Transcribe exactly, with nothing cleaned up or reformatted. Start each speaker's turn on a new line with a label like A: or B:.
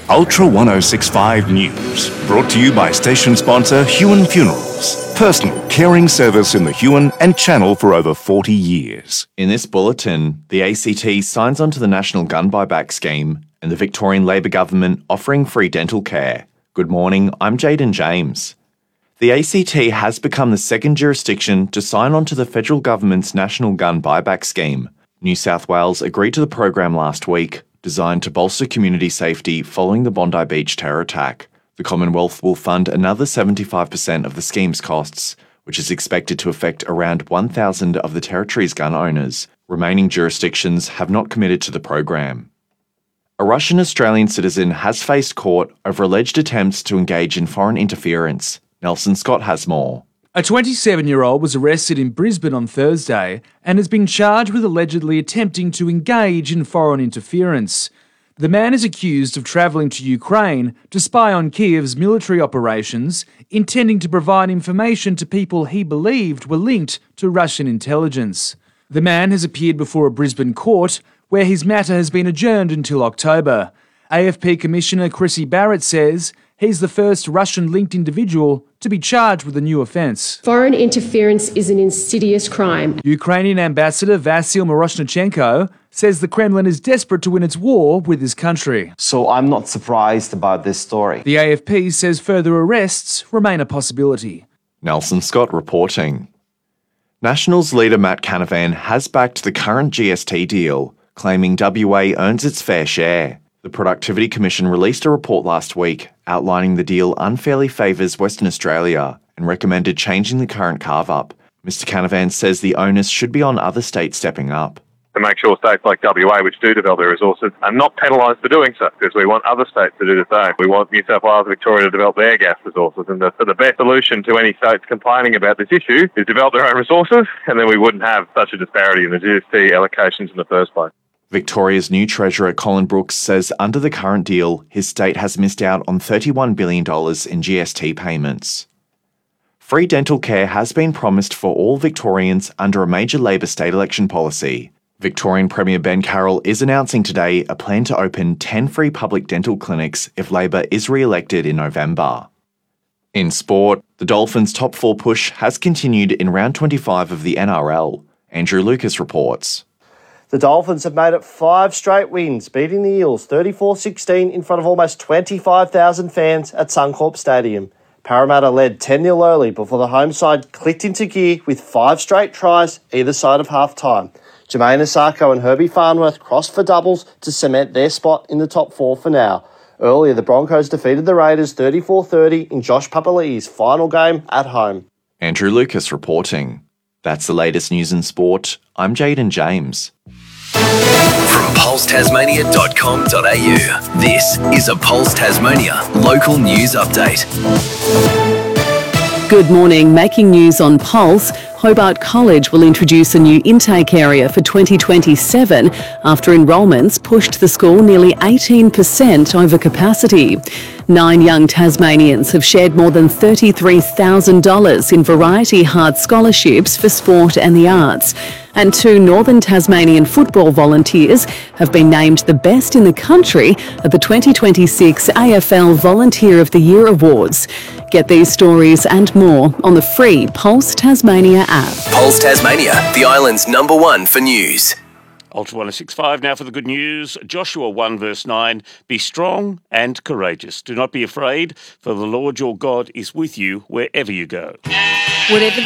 A: Ultra ten sixty-five News, brought to you by station sponsor Huon Funerals. Personal caring service in the Huon and Channel for over forty years.
B: In this bulletin, the A C T signs on to the National Gun Buyback Scheme and the Victorian Labor Government offering free dental care. Good morning, I'm Jaden James. The A C T has become the second jurisdiction to sign on to the federal government's National Gun Buyback Scheme. New South Wales agreed to the program last week, designed to bolster community safety following the Bondi Beach terror attack. The Commonwealth will fund another seventy-five percent of the scheme's costs, which is expected to affect around one thousand of the territory's gun owners. Remaining jurisdictions have not committed to the program. A Russian-Australian citizen has faced court over alleged attempts to engage in foreign interference. Nelson Scott has more.
C: A twenty-seven-year-old was arrested in Brisbane on Thursday and has been charged with allegedly attempting to engage in foreign interference. The man is accused of travelling to Ukraine to spy on Kiev's military operations, intending to provide information to people he believed were linked to Russian intelligence. The man has appeared before a Brisbane court, where his matter has been adjourned until October. A F P Commissioner Chrissy Barrett says he's the first Russian-linked individual to be charged with a new offence.
D: Foreign interference is an insidious crime.
C: Ukrainian Ambassador Vasyl Miroshnichenko says the Kremlin is desperate to win its war with his country.
E: So I'm not surprised about this story.
C: The A F P says further arrests remain a possibility.
B: Nelson Scott reporting. Nationals leader Matt Canavan has backed the current G S T deal, claiming W A earns its fair share. The Productivity Commission released a report last week outlining the deal unfairly favours Western Australia and recommended changing the current carve-up. Mister Canavan says the onus should be on other states stepping up.
F: To make sure states like W A, which do develop their resources, are not penalised for doing so, because we want other states to do the same. We want New South Wales and Victoria to develop their gas resources, and the, so the best solution to any states complaining about this issue is develop their own resources, and then we wouldn't have such a disparity in the G S T allocations in the first place.
B: Victoria's new Treasurer Colin Brooks says under the current deal, his state has missed out on thirty-one billion dollars in G S T payments. Free dental care has been promised for all Victorians under a major Labor state election policy. Victorian Premier Ben Carroll is announcing today a plan to open ten free public dental clinics if Labor is re-elected in November. In sport, the Dolphins' top four push has continued in round twenty-five of the N R L. Andrew Lucas reports.
G: The Dolphins have made it five straight wins, beating the Eels thirty-four sixteen in front of almost twenty-five thousand fans at Suncorp Stadium. Parramatta led ten nil early before the home side clicked into gear with five straight tries either side of half-time. Jermaine Asako and Herbie Farnworth crossed for doubles to cement their spot in the top four for now. Earlier, the Broncos defeated the Raiders thirty-four thirty in Josh Papali'i's final game at home.
B: Andrew Lucas reporting. That's the latest news in sport. I'm Jaden James.
H: From pulse tasmania dot com dot a u, this is a Pulse Tasmania local news update.
I: Good morning. Making news on Pulse, Hobart College will introduce a new intake area for twenty twenty-seven after enrolments pushed the school nearly eighteen percent over capacity. Nine young Tasmanians have shared more than thirty-three thousand dollars in Variety Heart scholarships for sport and the arts. And two Northern Tasmanian football volunteers have been named the best in the country at the twenty twenty-six A F L Volunteer of the Year Awards. Get these stories and more on the free Pulse Tasmania app.
H: Pulse Tasmania, the island's number one for news.
J: Ultra ten sixty-five now for the good news. Joshua one verse nine, be strong and courageous. Do not be afraid, for the Lord your God is with you wherever you go.
K: Whatever the